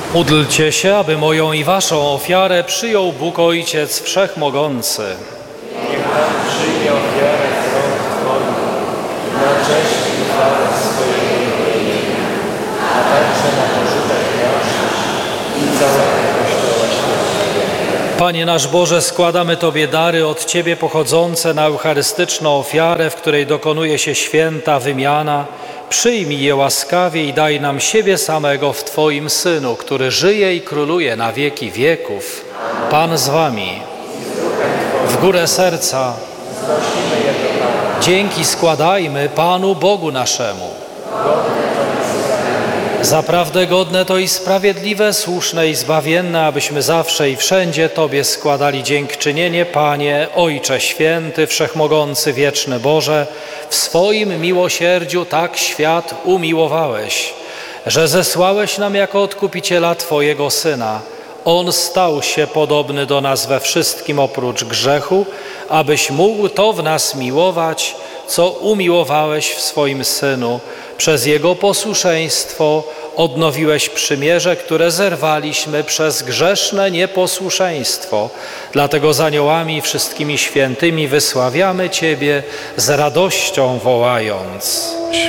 Módlcie się, aby moją i waszą ofiarę przyjął Bóg Ojciec Wszechmogący. Niech Pan przyjmie ofiarę z rąk Twoich na cześć i chwałę swojego imienia, a także na pożytek nasz i całego Kościoła Świętego. Panie nasz Boże, składamy Tobie dary od Ciebie pochodzące na eucharystyczną ofiarę, w której dokonuje się święta wymiana. Przyjmij je łaskawie i daj nam siebie samego w Twoim Synu, który żyje i króluje na wieki wieków. Pan z Wami. W górę serca. Dzięki składajmy Panu Bogu naszemu. Zaprawdę godne to i sprawiedliwe, słuszne i zbawienne, abyśmy zawsze i wszędzie Tobie składali dziękczynienie, Panie, Ojcze Święty, Wszechmogący, Wieczny Boże, w swoim miłosierdziu tak świat umiłowałeś, że zesłałeś nam jako Odkupiciela Twojego Syna. On stał się podobny do nas we wszystkim oprócz grzechu, abyś mógł to w nas miłować, co umiłowałeś w swoim Synu. Przez Jego posłuszeństwo odnowiłeś przymierze, które zerwaliśmy przez grzeszne nieposłuszeństwo. Dlatego z aniołami i wszystkimi świętymi wysławiamy Ciebie z radością wołając.